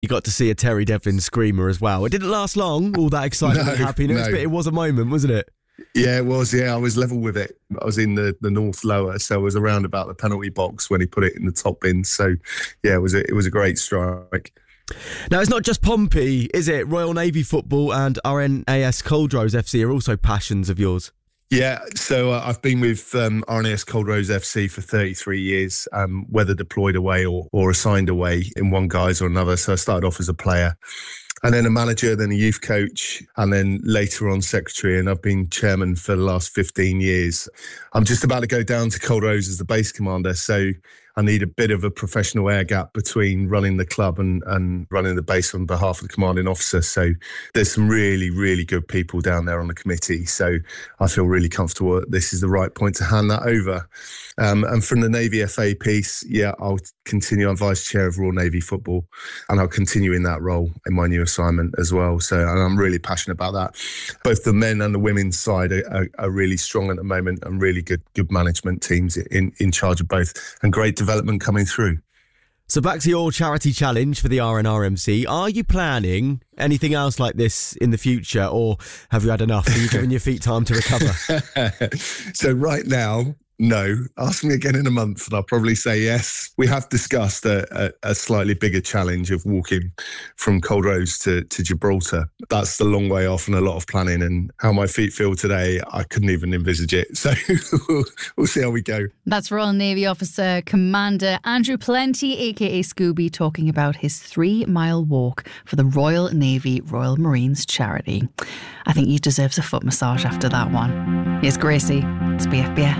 You got to see a Terry Devlin screamer as well. It didn't last long, all that excitement and happiness, but it was a moment, wasn't it? Yeah, it was. Yeah, I was level with it. I was in the North Lower, so I was around about the penalty box when he put it in the top bin. So, yeah, it was a great strike. Now, it's not just Pompey, is it? Royal Navy Football and RNAS Coldrose FC are also passions of yours. Yeah, so I've been with RNAS Coldrose FC for 33 years, whether deployed away or assigned away in one guise or another. So I started off as a player and then a manager, then a youth coach, and then later on secretary. And I've been chairman for the last 15 years. I'm just about to go down to Coldrose as the base commander. So I need a bit of a professional air gap between running the club and running the base on behalf of the commanding officer. So there's some really, really good people down there on the committee. So I feel really comfortable that this is the right point to hand that over. And from the Navy FA piece, yeah, I'll continue. I'm vice chair of Royal Navy Football, and I'll continue in that role in my new assignment as well. So and I'm really passionate about that. Both the men and the women's side are really strong at the moment, and really good management teams in charge of both, and great development coming through. So back to your charity challenge for the RNRMC. Are you planning anything else like this in the future, or have you had enough? Are you giving your feet time to recover? So right now, no. Ask me again in a month and I'll probably say yes. We have discussed a slightly bigger challenge of walking from Coldrose to Gibraltar. That's the long way off and a lot of planning, and how my feet feel today, I couldn't even envisage it. So we'll see how we go. That's Royal Navy Officer Commander Andrew Plenty, aka Scooby, talking about his 3-mile walk for the Royal Navy Royal Marines charity. I think he deserves a foot massage after that one. Here's Gracie. It's BFBS.